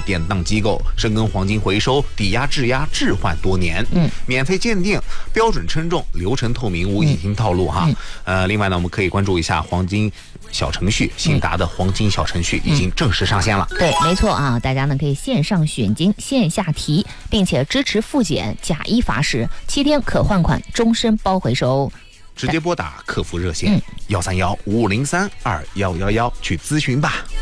典当机构，深耕黄金回收、抵押、质押、置换多年，免费鉴定，标准称重，流程透明，无隐形套路哈。另外呢，我们可以关注一下黄金小程序，信达的黄金小程序已经正式上线了。 对，没错啊，大家呢可以线上选金，线下提，并且支持复检，假一罚10，7天可换款，终身包回收。 直接拨打客服热线131-5503-2111去咨询吧。